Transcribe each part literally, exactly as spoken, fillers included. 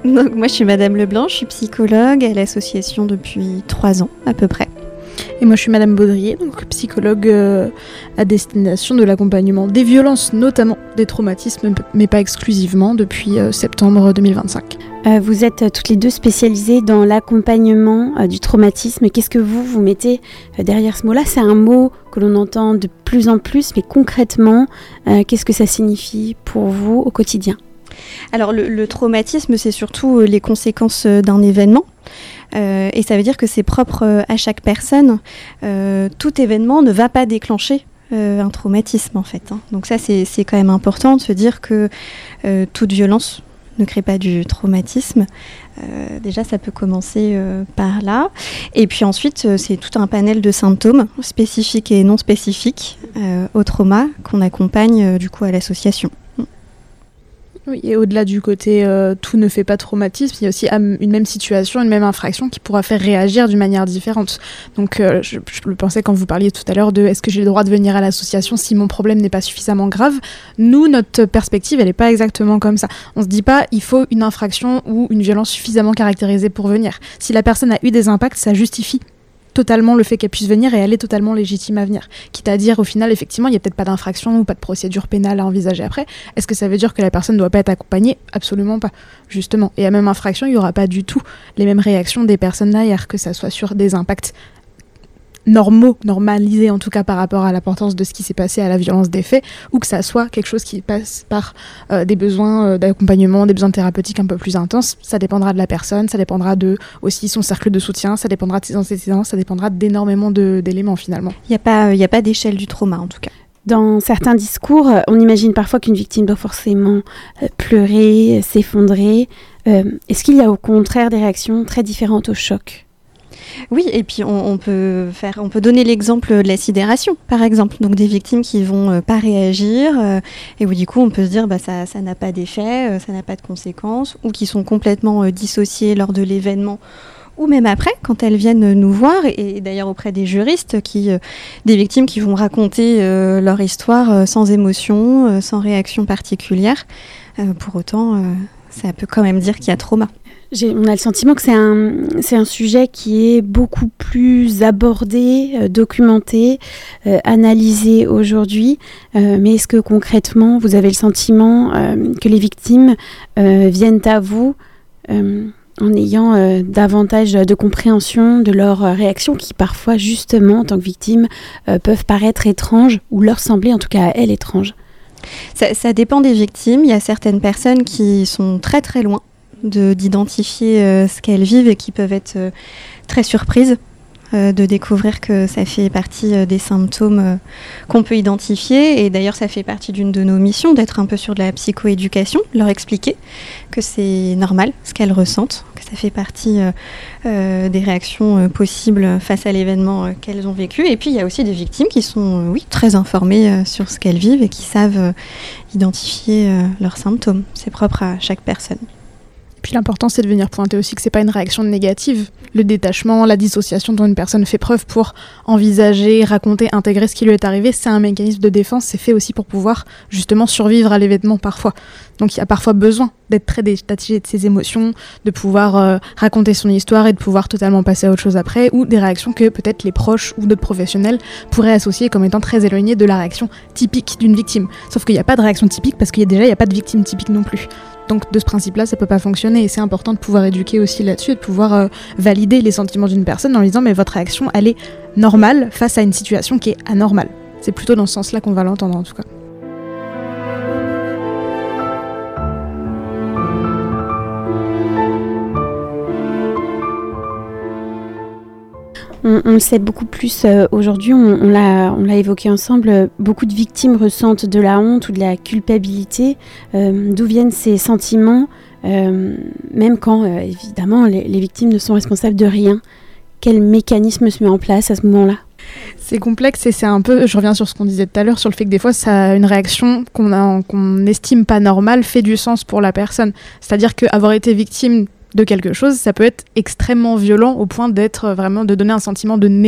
Donc moi je suis Madame Leblanc, je suis psychologue à l'association depuis trois ans à peu près. Et moi je suis Madame Baudrier, donc psychologue euh, à destination de l'accompagnement des violences, notamment des traumatismes, mais pas exclusivement, depuis euh, septembre deux mille vingt-cinq. Euh, vous êtes euh, toutes les deux spécialisées dans l'accompagnement euh, du traumatisme. Qu'est-ce que vous, vous mettez euh, derrière ce mot-là ? C'est un mot que l'on entend de plus en plus, mais concrètement, euh, qu'est-ce que ça signifie pour vous au quotidien ? Alors le, le traumatisme, c'est surtout les conséquences d'un événement. Euh, et ça veut dire que c'est propre à chaque personne. Euh, tout événement ne va pas déclencher euh, un traumatisme en fait. Hein. Donc ça, c'est, c'est quand même important de se dire que euh, toute violence ne crée pas du traumatisme. Euh, déjà, ça peut commencer euh, par là. Et puis ensuite, euh, c'est tout un panel de symptômes spécifiques et non spécifiques euh, au trauma qu'on accompagne euh, du coup à l'association. Oui, et au-delà du côté euh, tout ne fait pas traumatisme, il y a aussi euh, une même situation, une même infraction qui pourra faire réagir d'une manière différente. Donc euh, je, je le pensais quand vous parliez tout à l'heure de est-ce que j'ai le droit de venir à l'association si mon problème n'est pas suffisamment grave. Nous, notre perspective, elle n'est pas exactement comme ça. On se dit pas il faut une infraction ou une violence suffisamment caractérisée pour venir. Si la personne a eu des impacts, ça justifie totalement le fait qu'elle puisse venir et elle est totalement légitime à venir. Quitte à dire au final, effectivement, il n'y a peut-être pas d'infraction ou pas de procédure pénale à envisager après. Est-ce que ça veut dire que la personne ne doit pas être accompagnée ? Absolument pas, justement. Et à même infraction, il n'y aura pas du tout les mêmes réactions des personnes derrière, que ça soit sur des impacts normaux, normalisés en tout cas par rapport à l'importance de ce qui s'est passé à la violence des faits, ou que ça soit quelque chose qui passe par euh, des besoins euh, d'accompagnement, des besoins thérapeutiques un peu plus intenses. Ça dépendra de la personne, ça dépendra de aussi son cercle de soutien, ça dépendra de ses antécédents, ça dépendra d'énormément de, d'éléments finalement. Il n'y a pas, il n'y a pas d'échelle du trauma en tout cas. Dans certains discours, on imagine parfois qu'une victime doit forcément euh, pleurer, s'effondrer. Euh, est-ce qu'il y a au contraire des réactions très différentes au choc ? Oui, et puis on, on peut faire, on peut donner l'exemple de la sidération, par exemple. Donc des victimes qui vont euh, pas réagir, euh, et où du coup on peut se dire bah ça, ça n'a pas d'effet, euh, ça n'a pas de conséquences, ou qui sont complètement euh, dissociées lors de l'événement, ou même après, quand elles viennent nous voir, et, et d'ailleurs auprès des juristes, qui, euh, des victimes qui vont raconter euh, leur histoire euh, sans émotion, euh, sans réaction particulière. Euh, pour autant, euh, ça peut quand même dire qu'il y a trauma. J'ai, on a le sentiment que c'est un, c'est un sujet qui est beaucoup plus abordé, euh, documenté, euh, analysé aujourd'hui. Euh, mais est-ce que concrètement, vous avez le sentiment euh, que les victimes euh, viennent à vous euh, en ayant euh, davantage de compréhension de leurs réactions qui parfois, justement, en tant que victimes, euh, peuvent paraître étranges ou leur sembler, en tout cas à elles, étranges ? Ça, ça dépend des victimes. Il y a certaines personnes qui sont très très loin de, d'identifier euh, ce qu'elles vivent et qui peuvent être euh, très surprises euh, de découvrir que ça fait partie euh, des symptômes euh, qu'on peut identifier. Et d'ailleurs, ça fait partie d'une de nos missions d'être un peu sur de la psychoéducation, leur expliquer que c'est normal ce qu'elles ressentent, que ça fait partie euh, euh, des réactions euh, possibles face à l'événement euh, qu'elles ont vécu. Et puis, il y a aussi des victimes qui sont euh, oui, très informées euh, sur ce qu'elles vivent et qui savent euh, identifier euh, leurs symptômes. C'est propre à chaque personne. Puis l'important, c'est de venir pointer aussi que c'est pas une réaction négative. Le détachement, la dissociation dont une personne fait preuve pour envisager, raconter, intégrer ce qui lui est arrivé, c'est un mécanisme de défense. C'est fait aussi pour pouvoir justement survivre à l'événement parfois. Donc il y a parfois besoin d'être très détaché de ses émotions, de pouvoir euh, raconter son histoire et de pouvoir totalement passer à autre chose après, ou des réactions que peut-être les proches ou d'autres professionnels pourraient associer comme étant très éloignées de la réaction typique d'une victime. Sauf qu'il n'y a pas de réaction typique parce qu'il y a déjà il n'y a pas de victime typique non plus. Donc de ce principe-là, ça peut pas fonctionner et c'est important de pouvoir éduquer aussi là-dessus et de pouvoir euh, valider les sentiments d'une personne en lui disant mais votre réaction, elle est normale face à une situation qui est anormale. C'est plutôt dans ce sens-là qu'on va l'entendre en tout cas. On, on le sait beaucoup plus euh, aujourd'hui, on, on, l'a, on l'a évoqué ensemble, euh, beaucoup de victimes ressentent de la honte ou de la culpabilité. Euh, d'où viennent ces sentiments, euh, même quand, euh, évidemment, les, les victimes ne sont responsables de rien. Quel mécanisme se met en place à ce moment-là ? C'est complexe et c'est un peu, je reviens sur ce qu'on disait tout à l'heure, sur le fait que des fois, ça a une réaction qu'on a, qu'on n'estime pas normale fait du sens pour la personne. C'est-à-dire qu'avoir été victime de quelque chose, ça peut être extrêmement violent au point d'être vraiment, de donner un sentiment de néant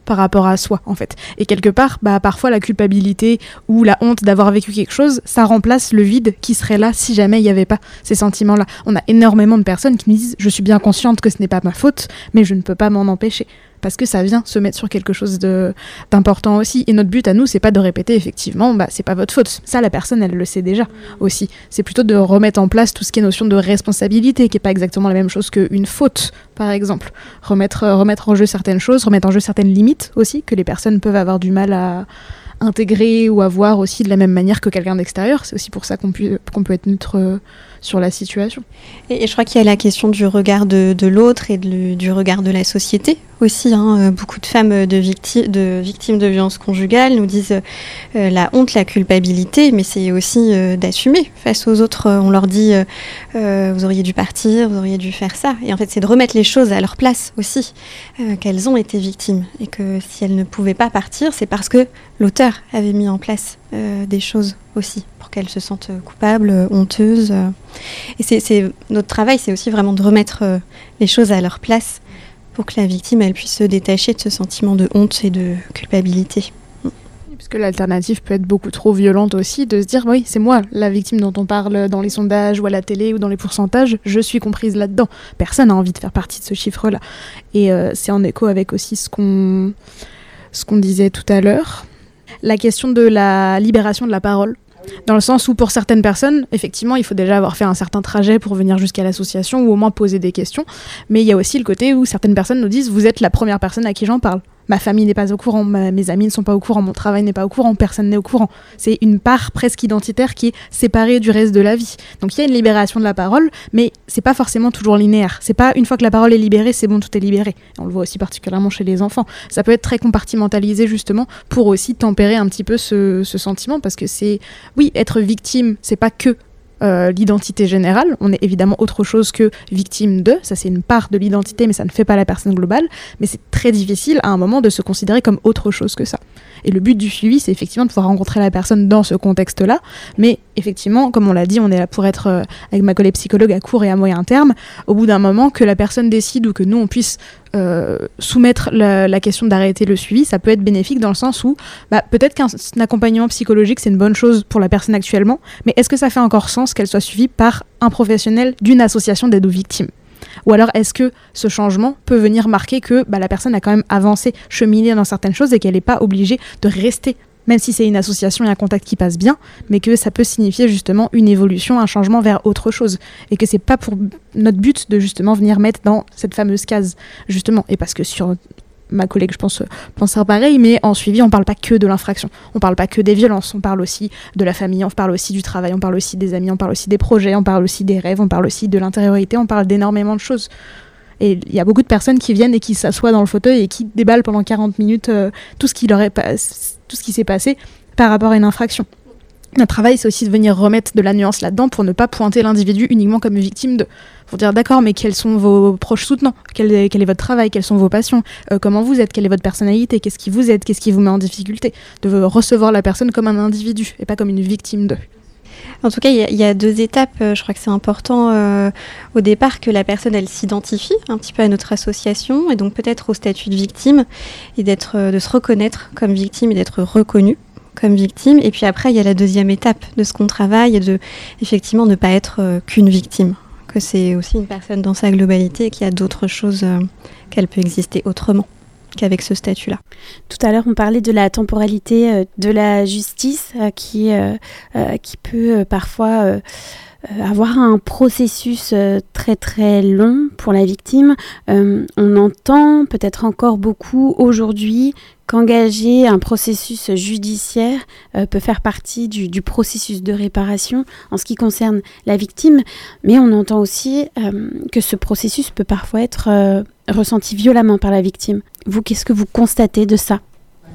par rapport à soi, en fait. Et quelque part, bah, parfois, la culpabilité ou la honte d'avoir vécu quelque chose, ça remplace le vide qui serait là si jamais il n'y avait pas ces sentiments-là. On a énormément de personnes qui nous disent « Je suis bien consciente que ce n'est pas ma faute, mais je ne peux pas m'en empêcher. » Parce que ça vient se mettre sur quelque chose de, d'important aussi. Et notre but à nous, c'est pas de répéter effectivement, bah, c'est pas votre faute. Ça, la personne, elle le sait déjà aussi. C'est plutôt de remettre en place tout ce qui est notion de responsabilité, qui est pas exactement la même chose qu'une faute, par exemple. Remettre, remettre en jeu certaines choses, remettre en jeu certaines limites aussi, que les personnes peuvent avoir du mal à intégrer ou à voir aussi de la même manière que quelqu'un d'extérieur. C'est aussi pour ça qu'on, pu, qu'on peut être neutre euh, sur la situation. Et, et je crois qu'il y a la question du regard de, de l'autre et de, du regard de la société aussi. Hein. Beaucoup de femmes de, victi- de victimes de violences conjugales nous disent euh, la honte, la culpabilité, mais c'est aussi euh, d'assumer face aux autres. On leur dit euh, euh, vous auriez dû partir, vous auriez dû faire ça. Et en fait, c'est de remettre les choses à leur place aussi, euh, qu'elles ont été victimes. Et que si elles ne pouvaient pas partir, c'est parce que l'auteur avait mis en place euh, des choses aussi pour qu'elles se sentent coupables, euh, honteuses. Euh. Et c'est, c'est, notre travail, c'est aussi vraiment de remettre euh, les choses à leur place pour que la victime, elle puisse se détacher de ce sentiment de honte et de culpabilité. Parce que l'alternative peut être beaucoup trop violente aussi, de se dire oui, c'est moi la victime dont on parle dans les sondages ou à la télé ou dans les pourcentages, je suis comprise là-dedans. Personne n'a envie de faire partie de ce chiffre-là. Et euh, c'est en écho avec aussi ce qu'on, ce qu'on disait tout à l'heure. La question de la libération de la parole, dans le sens où pour certaines personnes, effectivement, il faut déjà avoir fait un certain trajet pour venir jusqu'à l'association ou au moins poser des questions, mais il y a aussi le côté où certaines personnes nous disent « vous êtes la première personne à qui j'en parle ». Ma famille n'est pas au courant, ma, mes amis ne sont pas au courant, mon travail n'est pas au courant, personne n'est au courant. C'est une part presque identitaire qui est séparée du reste de la vie. Donc il y a une libération de la parole, mais c'est pas forcément toujours linéaire. C'est pas une fois que la parole est libérée, c'est bon, tout est libéré. On le voit aussi particulièrement chez les enfants. Ça peut être très compartimentalisé justement pour aussi tempérer un petit peu ce, ce sentiment, parce que c'est, oui, être victime, c'est pas que Euh, l'identité générale, on est évidemment autre chose que victime de, ça c'est une part de l'identité mais ça ne fait pas la personne globale, mais c'est très difficile à un moment de se considérer comme autre chose que ça. Et le but du suivi, c'est effectivement de pouvoir rencontrer la personne dans ce contexte-là, mais effectivement, comme on l'a dit, on est là pour être euh, avec ma collègue psychologue à court et à moyen terme, au bout d'un moment que la personne décide ou que nous on puisse Euh, soumettre la, la question d'arrêter le suivi, ça peut être bénéfique dans le sens où bah, peut-être qu'un accompagnement psychologique c'est une bonne chose pour la personne actuellement, mais est-ce que ça fait encore sens qu'elle soit suivie par un professionnel d'une association d'aide aux victimes ? Ou alors est-ce que ce changement peut venir marquer que bah, la personne a quand même avancé, cheminé dans certaines choses et qu'elle n'est pas obligée de rester, même si c'est une association et un contact qui passe bien, mais que ça peut signifier justement une évolution, un changement vers autre chose. Et que c'est pas pour notre but de justement venir mettre dans cette fameuse case, justement. Et parce que sur ma collègue, je pense, pensera pareil, mais en suivi, on parle pas que de l'infraction. On parle pas que des violences, on parle aussi de la famille, on parle aussi du travail, on parle aussi des amis, on parle aussi des projets, on parle aussi des rêves, on parle aussi de l'intériorité, on parle d'énormément de choses. Et il y a beaucoup de personnes qui viennent et qui s'assoient dans le fauteuil et qui déballent pendant quarante minutes euh, tout ce qui leur est pas, tout ce qui s'est passé par rapport à une infraction. Notre travail, c'est aussi de venir remettre de la nuance là-dedans pour ne pas pointer l'individu uniquement comme victime de. Pour dire d'accord, mais quels sont vos proches soutenants ? Quel est, quel est votre travail ? Quelles sont vos passions ? euh, Comment vous êtes ? Quelle est votre personnalité ? Qu'est-ce qui vous aide ? Qu'est-ce qui vous met en difficulté ? De recevoir la personne comme un individu et pas comme une victime de. En tout cas, il y, y a deux étapes. Euh, je crois que c'est important euh, au départ que la personne, elle s'identifie un petit peu à notre association et donc peut-être au statut de victime et d'être, euh, de se reconnaître comme victime et d'être reconnue comme victime. Et puis après, il y a la deuxième étape de ce qu'on travaille et de, effectivement, ne pas être euh, qu'une victime. Que c'est aussi une personne dans sa globalité et qu'il y a d'autres choses, euh, qu'elle peut exister autrement qu'avec ce statut-là. Tout à l'heure, on parlait de la temporalité euh, de la justice euh, qui, euh, euh, qui peut euh, parfois euh, euh, avoir un processus euh, très très long pour la victime. Euh, on entend peut-être encore beaucoup aujourd'hui qu'engager un processus judiciaire euh, peut faire partie du, du processus de réparation en ce qui concerne la victime, mais on entend aussi euh, que ce processus peut parfois être euh, ressenti violemment par la victime. Vous, qu'est-ce que vous constatez de ça ?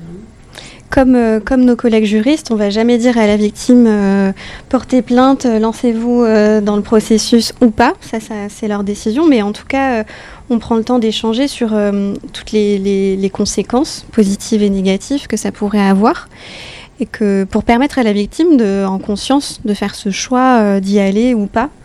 Comme, euh, comme nos collègues juristes, on ne va jamais dire à la victime euh, portez plainte, lancez-vous euh, dans le processus ou pas. Ça, ça, c'est leur décision. Mais en tout cas, euh, on prend le temps d'échanger sur euh, toutes les, les, les conséquences positives et négatives que ça pourrait avoir. Et que pour permettre à la victime, de, en conscience, de faire ce choix euh, d'y aller ou pas.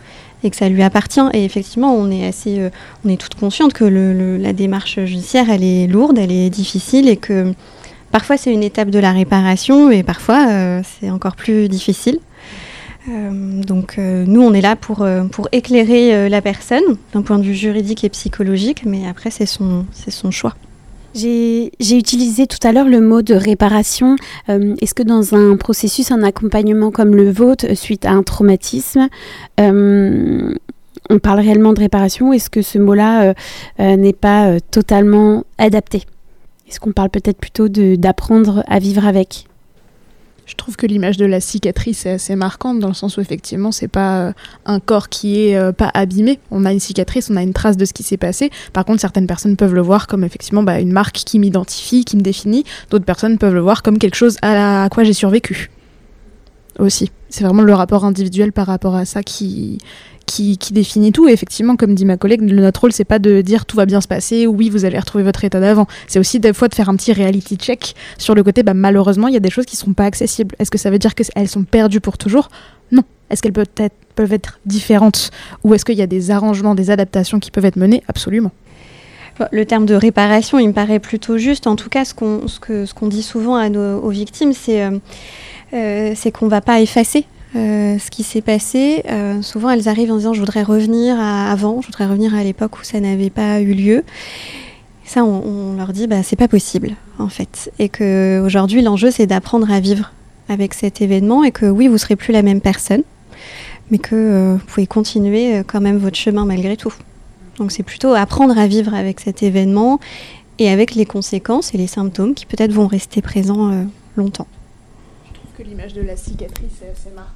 et que ça lui appartient. Et effectivement, on est assez, euh, on est toutes conscientes que le, le, la démarche judiciaire, elle est lourde, elle est difficile, et que parfois c'est une étape de la réparation, et parfois euh, c'est encore plus difficile. Euh, donc euh, nous, on est là pour, euh, pour éclairer euh, la personne d'un point de vue juridique et psychologique, mais après c'est son, c'est son choix. J'ai, j'ai utilisé tout à l'heure le mot de réparation. Euh, est-ce que dans un processus, un accompagnement comme le vôtre, suite à un traumatisme, euh, on parle réellement de réparation, ou est-ce que ce mot-là euh, euh, n'est pas euh, totalement adapté ? Est-ce qu'on parle peut-être plutôt de, d'apprendre à vivre avec ? Je trouve que l'image de la cicatrice est assez marquante, dans le sens où effectivement c'est pas euh, un corps qui est euh, pas abîmé. On a une cicatrice, on a une trace de ce qui s'est passé. Par contre, certaines personnes peuvent le voir comme effectivement bah, une marque qui m'identifie, qui me définit. D'autres personnes peuvent le voir comme quelque chose à, la, à quoi j'ai survécu aussi. C'est vraiment le rapport individuel par rapport à ça qui, qui, qui définit tout. Et effectivement, comme dit ma collègue, notre rôle, c'est pas de dire tout va bien se passer, oui, vous allez retrouver votre état d'avant. C'est aussi des fois de faire un petit reality check sur le côté, bah, malheureusement, il y a des choses qui sont pas accessibles. Est-ce que ça veut dire qu'elles sont perdues pour toujours ? Non. Est-ce qu'elles peuvent être, peuvent être différentes ? Ou est-ce qu'il y a des arrangements, des adaptations qui peuvent être menées ? Absolument. Le terme de réparation, il me paraît plutôt juste. En tout cas, ce qu'on, ce que, ce qu'on dit souvent à nos, aux victimes, c'est, euh, euh, c'est qu'on ne va pas effacer euh, ce qui s'est passé. Euh, souvent, elles arrivent en disant « je voudrais revenir à avant, je voudrais revenir à l'époque où ça n'avait pas eu lieu ». Ça, on, on leur dit bah, « c'est pas possible, en fait ». Et qu'aujourd'hui, l'enjeu, c'est d'apprendre à vivre avec cet événement, et que oui, vous ne serez plus la même personne, mais que euh, vous pouvez continuer euh, quand même votre chemin malgré tout. Donc c'est plutôt apprendre à vivre avec cet événement et avec les conséquences et les symptômes qui peut-être vont rester présents euh, longtemps. Je trouve que l'image de la cicatrice est assez marquante.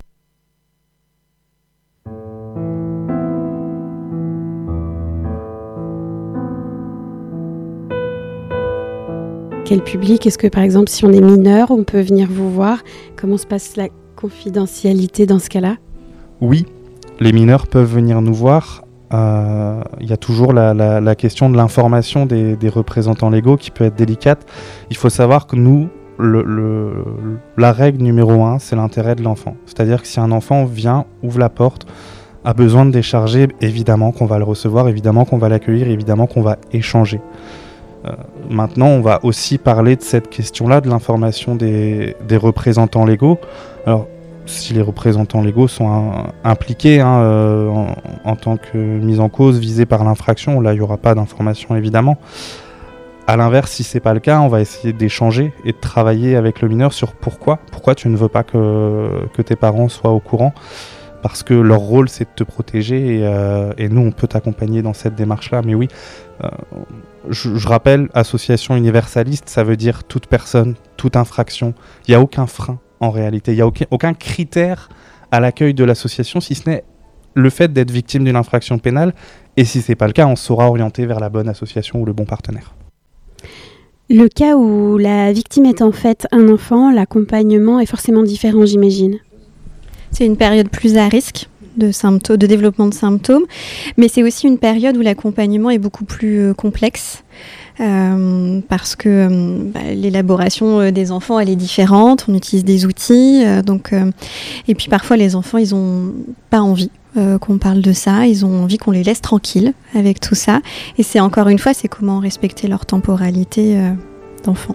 Quel public ? Est-ce que par exemple si on est mineur, on peut venir vous voir ? Comment se passe la confidentialité dans ce cas-là ? Oui, les mineurs peuvent venir nous voir. Il euh, y a toujours la, la, la question de l'information des, des représentants légaux qui peut être délicate. Il faut savoir que nous, le, le, la règle numéro un, c'est l'intérêt de l'enfant. C'est-à-dire que si un enfant vient, ouvre la porte, a besoin de décharger, évidemment qu'on va le recevoir, évidemment qu'on va l'accueillir, évidemment qu'on va échanger. Euh, maintenant, on va aussi parler de cette question-là, de l'information des, des représentants légaux. Alors, si les représentants légaux sont un, impliqués hein, euh, en, en tant que mise en cause visée par l'infraction, là il n'y aura pas d'information évidemment. A l'inverse, si c'est pas le cas, on va essayer d'échanger et de travailler avec le mineur sur pourquoi, pourquoi tu ne veux pas que, que tes parents soient au courant, parce que leur rôle c'est de te protéger et, euh, et nous on peut t'accompagner dans cette démarche-là. Mais oui, euh, je, je rappelle, association universaliste, ça veut dire toute personne, toute infraction, il n'y a aucun frein. En réalité, il n'y a aucun, aucun critère à l'accueil de l'association, si ce n'est le fait d'être victime d'une infraction pénale. Et si ce n'est pas le cas, on saura orienter vers la bonne association ou le bon partenaire. Le cas où la victime est en fait un enfant, l'accompagnement est forcément différent, j'imagine. C'est une période plus à risque de, symptômes, de développement de symptômes, mais c'est aussi une période où l'accompagnement est beaucoup plus euh, complexe. Euh, parce que euh, bah, l'élaboration euh, des enfants elle est différente, on utilise des outils euh, donc, euh, et puis parfois les enfants ils ont pas envie euh, qu'on parle de ça, ils ont envie qu'on les laisse tranquilles avec tout ça, et c'est encore une fois c'est comment respecter leur temporalité euh, d'enfant.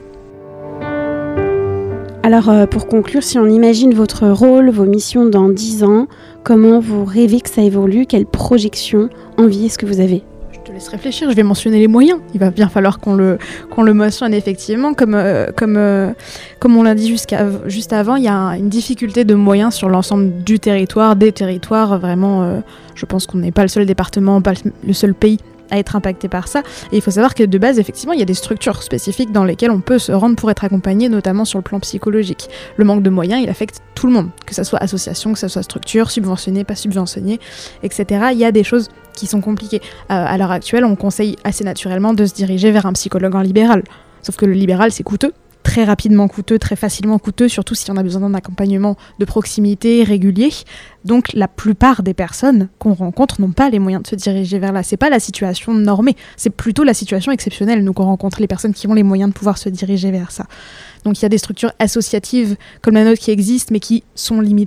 Alors euh, pour conclure, si on imagine votre rôle, vos missions dans dix ans, comment vous rêvez que ça évolue, quelle projection, envie est-ce que vous avez ? Je te laisse réfléchir, je vais mentionner les moyens. Il va bien falloir qu'on le, qu'on le mentionne effectivement. Comme, euh, comme, euh, comme on l'a dit jusqu'à, juste avant, il y a une difficulté de moyens sur l'ensemble du territoire, des territoires. Vraiment, euh, je pense qu'on n'est pas le seul département, pas le seul pays à être impacté par ça. Et il faut savoir que de base, effectivement, il y a des structures spécifiques dans lesquelles on peut se rendre pour être accompagné, notamment sur le plan psychologique. Le manque de moyens, il affecte tout le monde, que ce soit association, que ce soit structure, subventionnée, pas subventionnée, et cetera. Il y a des choses qui sont compliquées. Euh, à l'heure actuelle, on conseille assez naturellement de se diriger vers un psychologue en libéral. Sauf que le libéral, c'est coûteux, très rapidement coûteux, très facilement coûteux, surtout si on a besoin d'un accompagnement de proximité régulier. Donc la plupart des personnes qu'on rencontre n'ont pas les moyens de se diriger vers là. C'est pas la situation normée, c'est plutôt la situation exceptionnelle, nous, qu'on rencontre les personnes qui ont les moyens de pouvoir se diriger vers ça. Donc il y a des structures associatives comme la nôtre qui existent, mais qui sont limitées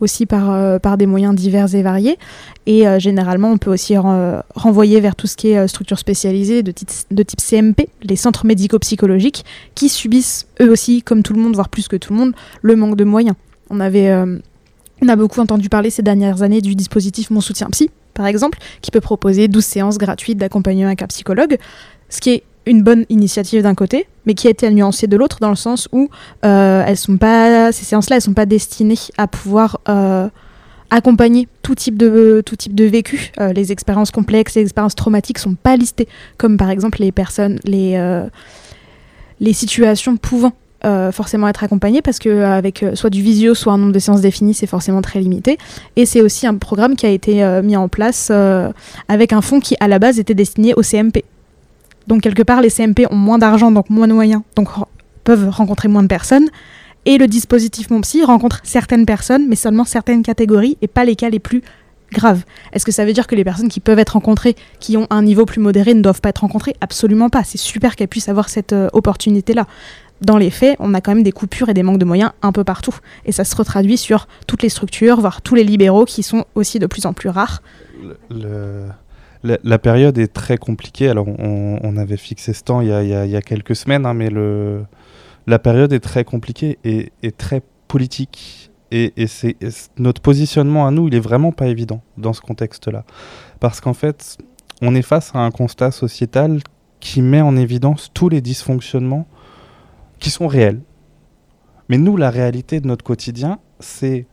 aussi par, euh, par des moyens divers et variés. Et euh, généralement, on peut aussi ren- renvoyer vers tout ce qui est euh, structure spécialisée de type, de type C M P, les centres médico-psychologiques, qui subissent eux aussi, comme tout le monde, voire plus que tout le monde, le manque de moyens. On avait... Euh, On a beaucoup entendu parler ces dernières années du dispositif Mon Soutien Psy, par exemple, qui peut proposer douze séances gratuites d'accompagnement avec un psychologue, ce qui est une bonne initiative d'un côté, mais qui a été nuancée de l'autre, dans le sens où euh, elles sont pas, ces séances-là, elles ne sont pas destinées à pouvoir euh, accompagner tout type de, tout type de vécu. Euh, les expériences complexes, les expériences traumatiques ne sont pas listées, comme par exemple les personnes, les, euh, les situations pouvant Euh, forcément être accompagné, parce qu'avec euh, soit du visio, soit un nombre de séances défini, c'est forcément très limité. Et c'est aussi un programme qui a été euh, mis en place euh, avec un fonds qui, à la base, était destiné aux C M P. Donc, quelque part, les C M P ont moins d'argent, donc moins de moyens, donc r- peuvent rencontrer moins de personnes. Et le dispositif Mon Psy rencontre certaines personnes, mais seulement certaines catégories, et pas les cas les plus graves. Est-ce que ça veut dire que les personnes qui peuvent être rencontrées, qui ont un niveau plus modéré, ne doivent pas être rencontrées ? Absolument pas. C'est super qu'elles puissent avoir cette euh, opportunité-là. Dans les faits, on a quand même des coupures et des manques de moyens un peu partout. Et ça se retraduit sur toutes les structures, voire tous les libéraux, qui sont aussi de plus en plus rares. Le, le, la, la période est très compliquée. Alors, on, on avait fixé ce temps il y a, il y a, il y a quelques semaines, hein, mais le, la période est très compliquée et, et très politique. Et, et, c'est, et c'est, notre positionnement à nous, il est vraiment pas évident dans ce contexte-là. Parce qu'en fait, on est face à un constat sociétal qui met en évidence tous les dysfonctionnements qui sont réels. Mais nous, la réalité de notre quotidien, c'est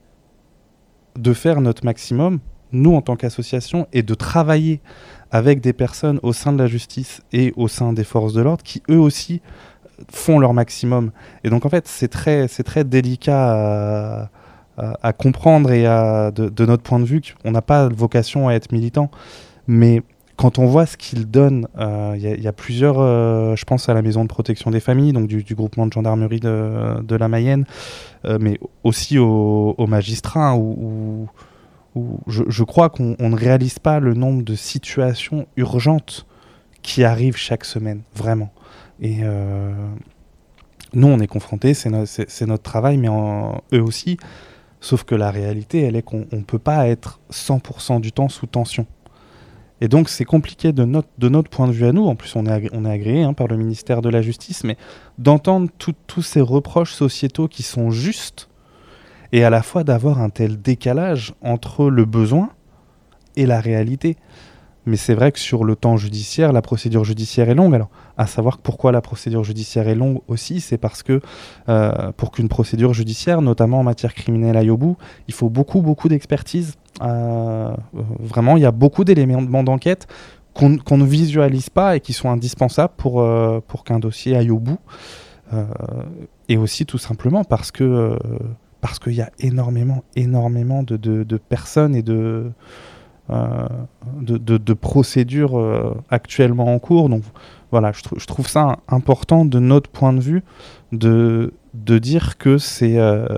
de faire notre maximum, nous en tant qu'association, et de travailler avec des personnes au sein de la justice et au sein des forces de l'ordre qui, eux aussi, font leur maximum. Et donc, en fait, c'est très, c'est très délicat à, à, à comprendre et à, de, de notre point de vue, on n'a pas vocation à être militant, mais quand on voit ce qu'ils donnent, il euh, y, y a plusieurs, euh, je pense à la maison de protection des familles, donc du, du groupement de gendarmerie de, de la Mayenne, euh, mais aussi aux, aux magistrats, où, où, où je, je crois qu'on on ne réalise pas le nombre de situations urgentes qui arrivent chaque semaine, vraiment. Et euh, nous, on est confrontés, c'est, no, c'est, c'est notre travail, mais en, eux aussi, sauf que la réalité, elle est qu'on ne peut pas être cent pour cent du temps sous tension. Et donc, c'est compliqué de notre, de notre point de vue à nous. En plus, on est, agré, on est agréé hein, par le ministère de la Justice, mais d'entendre tous ces reproches sociétaux qui sont justes et à la fois d'avoir un tel décalage entre le besoin et la réalité. Mais c'est vrai que sur le temps judiciaire, la procédure judiciaire est longue. Alors, à savoir pourquoi la procédure judiciaire est longue aussi, c'est parce que euh, pour qu'une procédure judiciaire, notamment en matière criminelle, aille au bout, il faut beaucoup, beaucoup d'expertise. Euh, vraiment, il y a beaucoup d'éléments d'enquête qu'on, qu'on ne visualise pas et qui sont indispensables pour, euh, pour qu'un dossier aille au bout. Euh, et aussi, tout simplement, parce que euh, parce qu'il y a énormément, énormément de, de, de personnes et de... Euh, de, de, de procédures euh, actuellement en cours. Donc voilà, je, tr- je trouve ça important de notre point de vue de, de dire que c'est... Euh,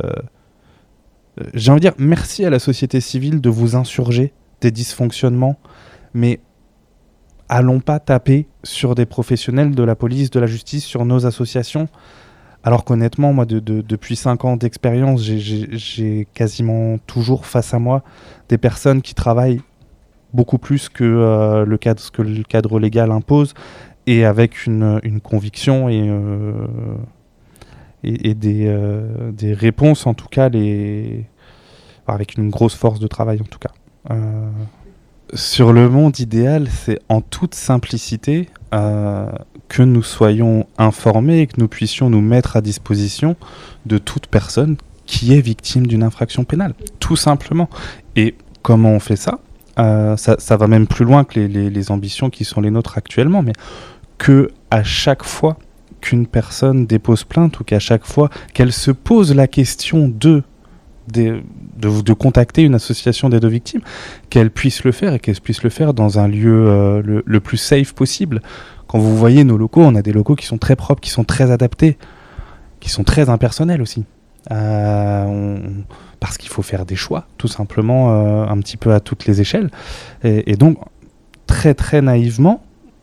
j'ai envie de dire merci à la société civile de vous insurger des dysfonctionnements, mais allons pas taper sur des professionnels de la police, de la justice, sur nos associations. Alors qu'honnêtement, moi, de, de, depuis cinq ans d'expérience, j'ai, j'ai, j'ai quasiment toujours face à moi des personnes qui travaillent beaucoup plus que, euh, le cadre, ce que le cadre légal impose, et avec une, une conviction et, euh, et, et des, euh, des réponses, en tout cas, les... enfin, avec une grosse force de travail, en tout cas. Euh... Sur le monde idéal, c'est en toute simplicité euh, que nous soyons informés et que nous puissions nous mettre à disposition de toute personne qui est victime d'une infraction pénale, tout simplement. Et comment on fait ça ? Euh, ça, ça va même plus loin que les, les, les ambitions qui sont les nôtres actuellement, mais que à chaque fois qu'une personne dépose plainte ou qu'à chaque fois qu'elle se pose la question de, de, de, de contacter une association d'aide aux victimes, qu'elle puisse le faire et qu'elle puisse le faire dans un lieu euh, le, le plus safe possible. Quand vous voyez nos locaux, on a des locaux qui sont très propres, qui sont très adaptés, qui sont très impersonnels aussi. Euh, on... parce qu'il faut faire des choix, tout simplement, euh, un petit peu à toutes les échelles. Et, et donc, très très naïvement,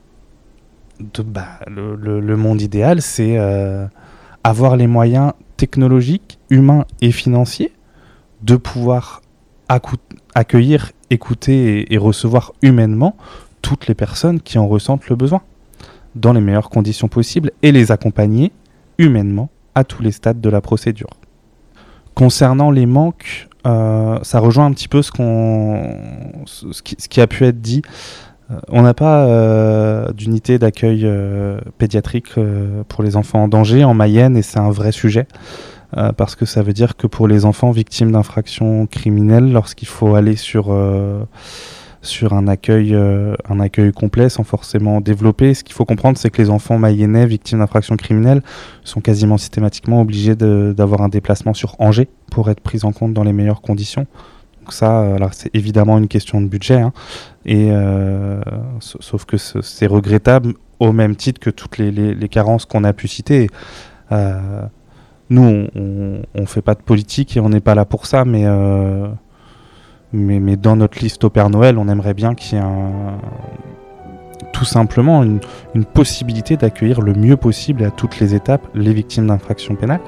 de, bah, le, le, le monde idéal, c'est euh, avoir les moyens technologiques, humains et financiers de pouvoir accou- accueillir, écouter et, et recevoir humainement toutes les personnes qui en ressentent le besoin, dans les meilleures conditions possibles, et les accompagner humainement à tous les stades de la procédure. Concernant les manques, euh, ça rejoint un petit peu ce, qu'on, ce, qui, ce qui a pu être dit. Euh, on n'a pas euh, d'unité d'accueil euh, pédiatrique euh, pour les enfants en danger en Mayenne, et c'est un vrai sujet. Euh, parce que ça veut dire que pour les enfants victimes d'infractions criminelles, lorsqu'il faut aller sur, euh, sur un, accueil, euh, un accueil complet sans forcément développer, ce qu'il faut comprendre, c'est que les enfants mayennais victimes d'infractions criminelles sont quasiment systématiquement obligés de, d'avoir un déplacement sur Angers pour être pris en compte dans les meilleures conditions. Donc ça, euh, alors c'est évidemment une question de budget, hein, et, euh, sauf que ce, c'est regrettable au même titre que toutes les, les, les carences qu'on a pu citer. Euh, Nous, on ne fait pas de politique et on n'est pas là pour ça, mais, euh, mais, mais dans notre liste au Père Noël, on aimerait bien qu'il y ait un, tout simplement une, une possibilité d'accueillir le mieux possible et à toutes les étapes les victimes d'infractions pénales.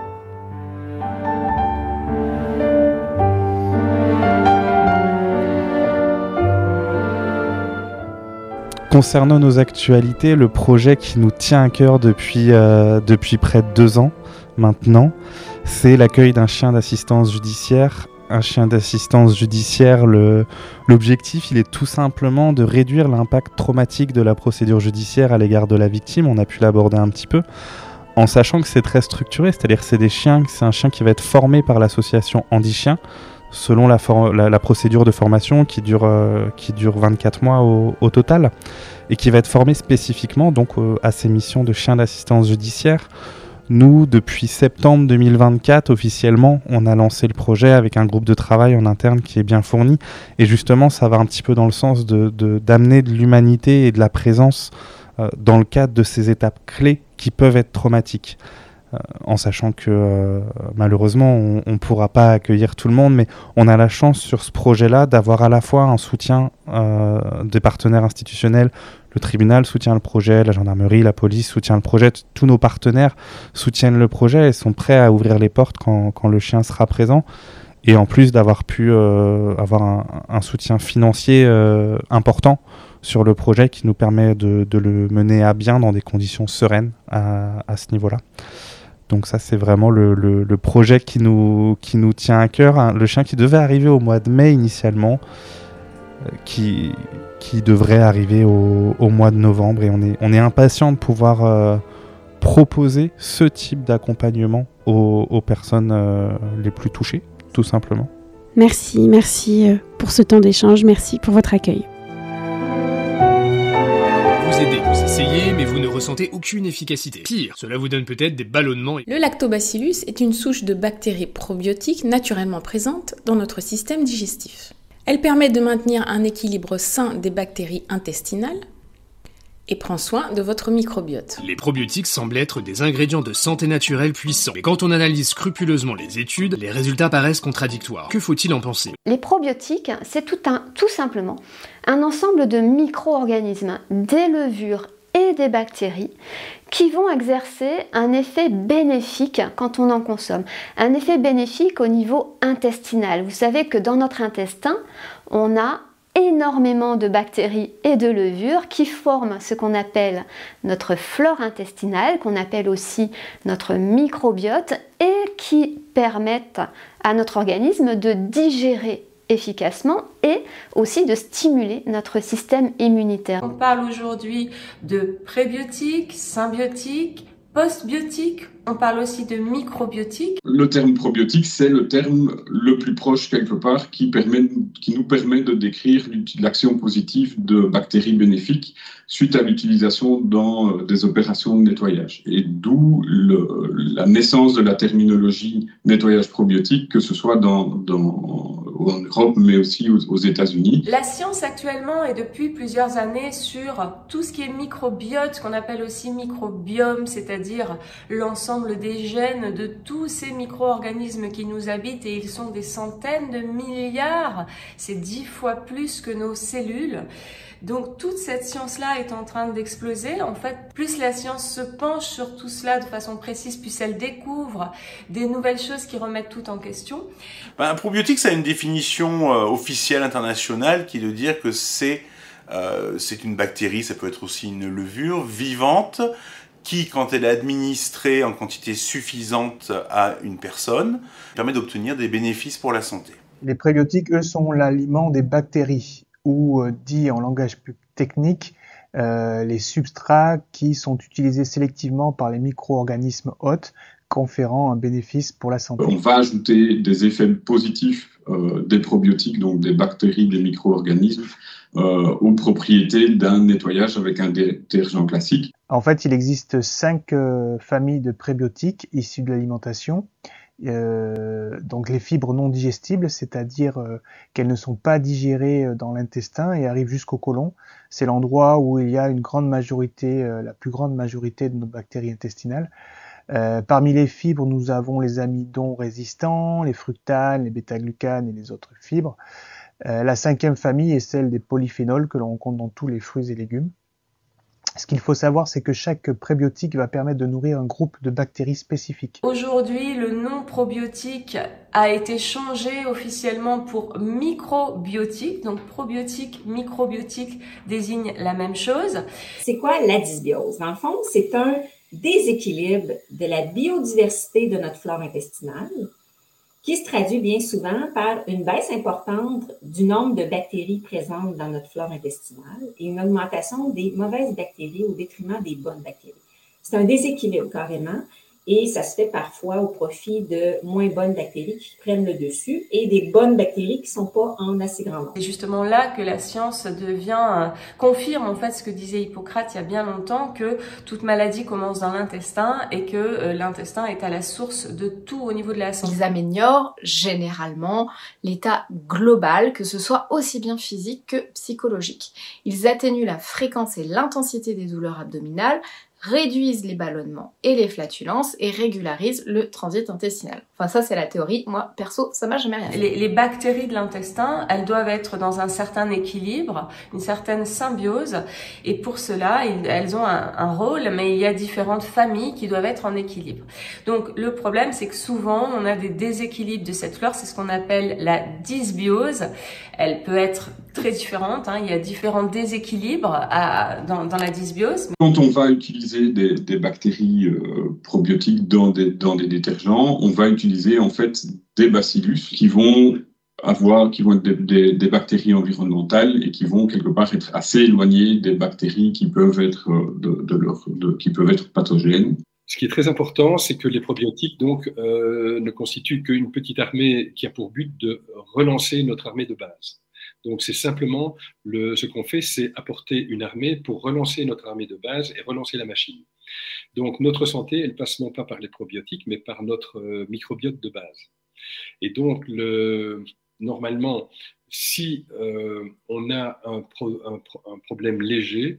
Concernant nos actualités, le projet qui nous tient à cœur depuis, euh, depuis près de deux ans, maintenant, c'est l'accueil d'un chien d'assistance judiciaire. Un chien d'assistance judiciaire, le, l'objectif, il est tout simplement de réduire l'impact traumatique de la procédure judiciaire à l'égard de la victime. On a pu l'aborder un petit peu, en sachant que c'est très structuré, c'est-à-dire que c'est des chiens, c'est un chien qui va être formé par l'association Handi Chien, selon la, for- la, la procédure de formation qui dure, euh, qui dure vingt-quatre mois au, au total, et qui va être formé spécifiquement donc, euh, à ces missions de chien d'assistance judiciaire. Nous, depuis septembre deux mille vingt-quatre, officiellement, on a lancé le projet avec un groupe de travail en interne qui est bien fourni. Et justement, ça va un petit peu dans le sens de, de, d'amener de l'humanité et de la présence euh, dans le cadre de ces étapes clés qui peuvent être traumatiques. Euh, en sachant que euh, malheureusement, on ne pourra pas accueillir tout le monde, mais on a la chance sur ce projet-là d'avoir à la fois un soutien euh, des partenaires institutionnels. Le tribunal soutient le projet, la gendarmerie, la police soutient le projet, t- tous nos partenaires soutiennent le projet et sont prêts à ouvrir les portes quand, quand le chien sera présent. Et en plus d'avoir pu euh, avoir un, un soutien financier euh, important sur le projet qui nous permet de, de le mener à bien dans des conditions sereines à, à ce niveau-là. Donc ça, c'est vraiment le, le, le projet qui nous, qui nous tient à cœur. Hein. Le chien qui devait arriver au mois de mai initialement, euh, qui, qui devrait arriver au, au mois de novembre. Et on est, on est impatient de pouvoir euh, proposer ce type d'accompagnement aux, aux personnes euh, les plus touchées, tout simplement. Merci, merci pour ce temps d'échange, merci pour votre accueil. Vous aidez, vous essayez, mais vous ne ressentez aucune efficacité. Pire, cela vous donne peut-être des ballonnements. Le lactobacillus est une souche de bactéries probiotiques naturellement présente dans notre système digestif. Elle permet de maintenir un équilibre sain des bactéries intestinales et prend soin de votre microbiote. Les probiotiques semblent être des ingrédients de santé naturelle puissants. Mais quand on analyse scrupuleusement les études, les résultats paraissent contradictoires. Que faut-il en penser ? Les probiotiques, c'est tout, un, tout simplement un ensemble de micro-organismes, des levures et des bactéries qui vont exercer un effet bénéfique quand on en consomme. Un effet bénéfique au niveau intestinal. Vous savez que dans notre intestin, on a énormément de bactéries et de levures qui forment ce qu'on appelle notre flore intestinale, qu'on appelle aussi notre microbiote, et qui permettent à notre organisme de digérer efficacement et aussi de stimuler notre système immunitaire. On parle aujourd'hui de prébiotiques, symbiotiques, postbiotiques, on parle aussi de microbiotiques. Le terme probiotique, c'est le terme le plus proche quelque part qui, permet, qui nous permet de décrire l'action positive de bactéries bénéfiques suite à l'utilisation dans des opérations de nettoyage. Et d'où le, la naissance de la terminologie nettoyage probiotique, que ce soit dans, dans, en Europe, mais aussi aux, aux États-Unis. La science actuellement est depuis plusieurs années sur tout ce qui est microbiote, qu'on appelle aussi microbiome, c'est-à-dire l'ensemble des gènes de tous ces micro-organismes qui nous habitent, et ils sont des centaines de milliards, c'est dix fois plus que nos cellules. Donc toute cette science-là est en train d'exploser. En fait, plus la science se penche sur tout cela de façon précise, plus elle découvre des nouvelles choses qui remettent tout en question. Ben, un probiotique, ça a une définition euh, officielle internationale qui est de dire que c'est euh, c'est une bactérie, ça peut être aussi une levure vivante qui, quand elle est administrée en quantité suffisante à une personne, permet d'obtenir des bénéfices pour la santé. Les prébiotiques, eux, sont l'aliment des bactéries, ou euh, dit en langage plus technique, euh, les substrats qui sont utilisés sélectivement par les micro-organismes hôtes, conférant un bénéfice pour la santé. On va ajouter des effets positifs euh, des probiotiques, donc des bactéries, des micro-organismes, euh, aux propriétés d'un nettoyage avec un détergent classique. En fait, il existe cinq euh, familles de prébiotiques issues de l'alimentation. Euh, donc les fibres non digestibles, c'est-à-dire euh, qu'elles ne sont pas digérées dans l'intestin et arrivent jusqu'au côlon. C'est l'endroit où il y a une grande majorité, euh, la plus grande majorité de nos bactéries intestinales. Euh, parmi les fibres, nous avons les amidons résistants, les fructanes, les bêta-glucanes et les autres fibres. Euh, la cinquième famille est celle des polyphénols que l'on rencontre dans tous les fruits et légumes. Ce qu'il faut savoir, c'est que chaque prébiotique va permettre de nourrir un groupe de bactéries spécifiques. Aujourd'hui, le nom probiotique a été changé officiellement pour microbiotique. Donc probiotique, microbiotique désigne la même chose. C'est quoi la dysbiose? Dans le fond, c'est un déséquilibre de la biodiversité de notre flore intestinale qui se traduit bien souvent par une baisse importante du nombre de bactéries présentes dans notre flore intestinale et une augmentation des mauvaises bactéries au détriment des bonnes bactéries. C'est un déséquilibre carrément et ça se fait parfois au profit de moins bonnes bactéries qui prennent le dessus et des bonnes bactéries qui ne sont pas en assez grand nombre. C'est justement là que la science devient, euh, confirme en fait ce que disait Hippocrate il y a bien longtemps, que toute maladie commence dans l'intestin et que euh, l'intestin est à la source de tout au niveau de la santé. Ils améliorent généralement l'état global, que ce soit aussi bien physique que psychologique. Ils atténuent la fréquence et l'intensité des douleurs abdominales, réduisent les ballonnements et les flatulences et régularisent le transit intestinal. Enfin ça c'est la théorie, moi perso ça m'a jamais rien fait. Les, les bactéries de l'intestin, elles doivent être dans un certain équilibre, une certaine symbiose, et pour cela elles ont un, un rôle, mais il y a différentes familles qui doivent être en équilibre. Donc le problème c'est que souvent on a des déséquilibres de cette flore, c'est ce qu'on appelle la dysbiose. Elle peut être très différente, hein. Il y a différents déséquilibres à, dans, dans la dysbiose. Quand on va utiliser des, des bactéries euh, probiotiques dans des, dans des détergents, on va utiliser en fait des bacillus qui vont avoir, qui vont être des, des, des bactéries environnementales et qui vont quelque part être assez éloignées des bactéries qui peuvent être de, de leur, de, qui peuvent être pathogènes. Ce qui est très important, c'est que les probiotiques donc euh, ne constituent qu'une petite armée qui a pour but de relancer notre armée de base. Donc c'est simplement le, ce qu'on fait, c'est apporter une armée pour relancer notre armée de base et relancer la machine. Donc notre santé, elle passe non pas par les probiotiques, mais par notre euh, microbiote de base. Et donc le, normalement, si euh, on a un, pro, un, un problème léger,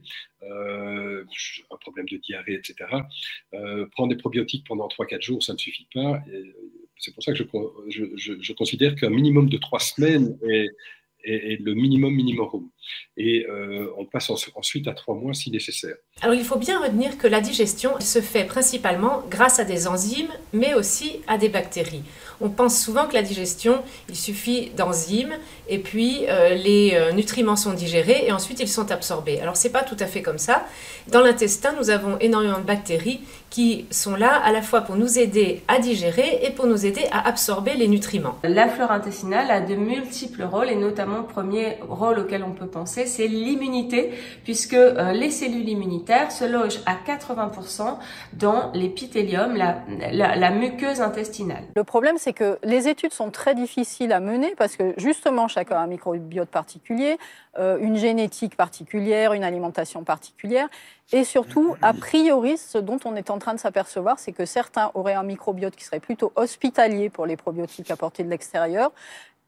euh, un problème de diarrhée, et cetera, euh, prendre des probiotiques pendant trois à quatre jours, ça ne suffit pas. Et c'est pour ça que je, je, je, je considère qu'un minimum de trois semaines est, est, est le minimum minimorum. Et euh, on passe en, ensuite à trois mois si nécessaire. Alors il faut bien retenir que la digestion se fait principalement grâce à des enzymes, mais aussi à des bactéries. On pense souvent que la digestion, il suffit d'enzymes et puis euh, les euh, nutriments sont digérés et ensuite ils sont absorbés. Alors c'est pas tout à fait comme ça. Dans l'intestin, nous avons énormément de bactéries qui sont là à la fois pour nous aider à digérer et pour nous aider à absorber les nutriments. La flore intestinale a de multiples rôles et notamment le premier rôle auquel on peut penser, c'est l'immunité, puisque euh, les cellules immunitaires se logent à quatre-vingts pour cent dans l'épithélium, la, la, la muqueuse intestinale. Le problème, c'est que les études sont très difficiles à mener parce que justement, chacun a un microbiote particulier, euh, une génétique particulière, une alimentation particulière. Et surtout, a priori, ce dont on est en train de s'apercevoir, c'est que certains auraient un microbiote qui serait plutôt hospitalier pour les probiotiques apportés de l'extérieur,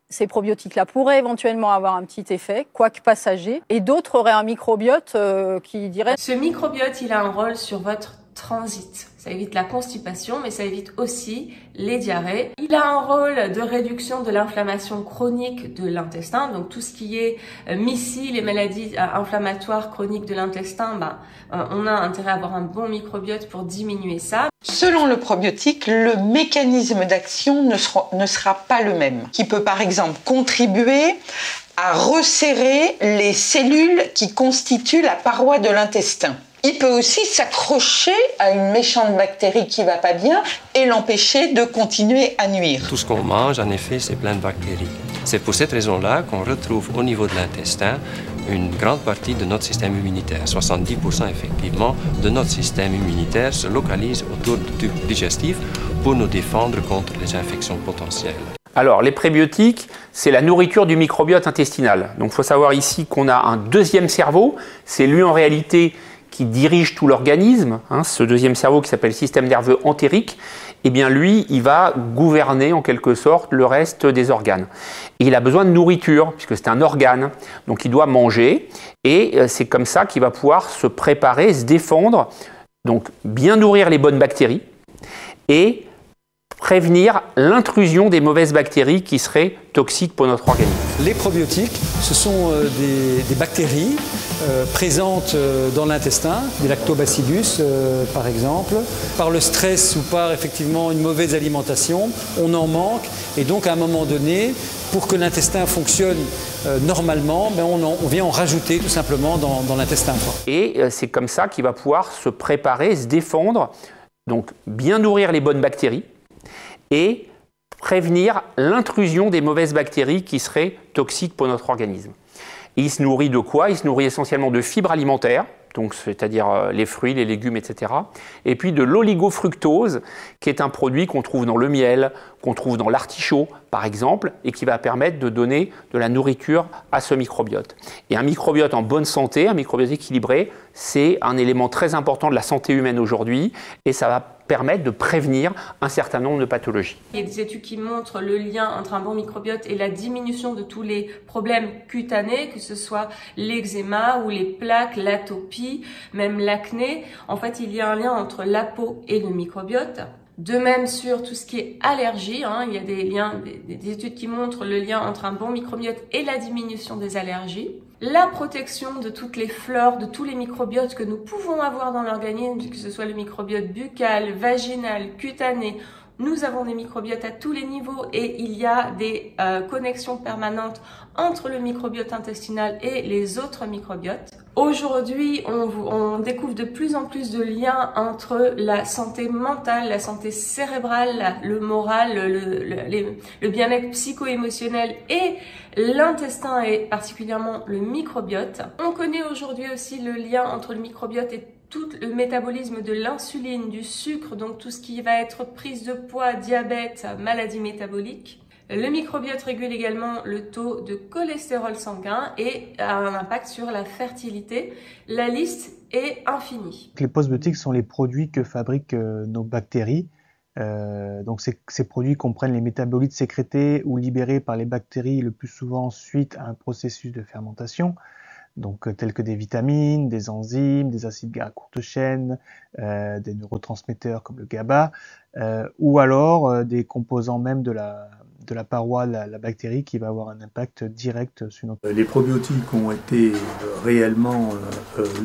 Ces probiotiques-là pourraient éventuellement avoir un petit effet, quoique passager, et d'autres auraient un microbiote euh, qui dirait... Ce microbiote, il a un rôle sur votre transit. Ça évite la constipation, mais ça évite aussi les diarrhées. Il a un rôle de réduction de l'inflammation chronique de l'intestin. Donc tout ce qui est euh, M I C I, les maladies euh, inflammatoires chroniques de l'intestin, bah, euh, on a intérêt à avoir un bon microbiote pour diminuer ça. Selon le probiotique, le mécanisme d'action ne sera, ne sera pas le même, qui peut par exemple contribuer à resserrer les cellules qui constituent la paroi de l'intestin. Il peut aussi s'accrocher à une méchante bactérie qui va pas bien et l'empêcher de continuer à nuire. Tout ce qu'on mange, en effet, c'est plein de bactéries. C'est pour cette raison-là qu'on retrouve au niveau de l'intestin une grande partie de notre système immunitaire. soixante-dix pour cent effectivement de notre système immunitaire se localise autour du tube digestif pour nous défendre contre les infections potentielles. Alors, les prébiotiques, c'est la nourriture du microbiote intestinal. Donc, il faut savoir ici qu'on a un deuxième cerveau. C'est lui, en réalité, qui dirige tout l'organisme, hein, ce deuxième cerveau qui s'appelle système nerveux entérique, eh bien lui, il va gouverner en quelque sorte le reste des organes. Et il a besoin de nourriture, puisque c'est un organe, donc il doit manger, et euh, c'est comme ça qu'il va pouvoir se préparer, se défendre, donc bien nourrir les bonnes bactéries, et prévenir l'intrusion des mauvaises bactéries qui seraient toxiques pour notre organisme. Les probiotiques, ce sont euh, des, des bactéries euh, présentes euh, dans l'intestin, des lactobacillus euh, par exemple. Par le stress ou par effectivement une mauvaise alimentation, on en manque et donc à un moment donné, pour que l'intestin fonctionne euh, normalement, ben on, en, on vient en rajouter tout simplement dans, dans l'intestin. Et euh, c'est comme ça qu'il va pouvoir se préparer, se défendre, donc bien nourrir les bonnes bactéries, et prévenir l'intrusion des mauvaises bactéries qui seraient toxiques pour notre organisme. Et il se nourrit de quoi? Il se nourrit essentiellement de fibres alimentaires, donc c'est-à-dire les fruits, les légumes, et cetera. Et puis de l'oligofructose, qui est un produit qu'on trouve dans le miel, qu'on trouve dans l'artichaut, par exemple, et qui va permettre de donner de la nourriture à ce microbiote. Et un microbiote en bonne santé, un microbiote équilibré, c'est un élément très important de la santé humaine aujourd'hui, et ça va permettre de prévenir un certain nombre de pathologies. Il y a des études qui montrent le lien entre un bon microbiote et la diminution de tous les problèmes cutanés, que ce soit l'eczéma ou les plaques, l'atopie, même l'acné. En fait, il y a un lien entre la peau et le microbiote. De même sur tout ce qui est allergie, hein, il y a des liens, des, des études qui montrent le lien entre un bon microbiote et la diminution des allergies. La protection de toutes les flores, de tous les microbiotes que nous pouvons avoir dans l'organisme, que ce soit le microbiote buccal, vaginal, cutané. Nous avons des microbiotes à tous les niveaux et il y a des euh, connexions permanentes entre le microbiote intestinal et les autres microbiotes. Aujourd'hui, on, on découvre de plus en plus de liens entre la santé mentale, la santé cérébrale, le moral, le, le, le bien-être psycho-émotionnel et l'intestin et particulièrement le microbiote. On connaît aujourd'hui aussi le lien entre le microbiote et tout le métabolisme de l'insuline, du sucre, donc tout ce qui va être prise de poids, diabète, maladie métabolique. Le microbiote régule également le taux de cholestérol sanguin et a un impact sur la fertilité. La liste est infinie. Les postbiotiques sont les produits que fabriquent euh, nos bactéries. Euh, donc ces, ces produits comprennent les métabolites sécrétés ou libérés par les bactéries le plus souvent suite à un processus de fermentation. Donc euh, tels que des vitamines, des enzymes, des acides gras à courte chaîne, euh, des neurotransmetteurs comme le GABA, euh, ou alors euh, des composants même de la de la paroi, la, la bactérie, qui va avoir un impact direct sur notre... Les probiotiques ont été réellement euh,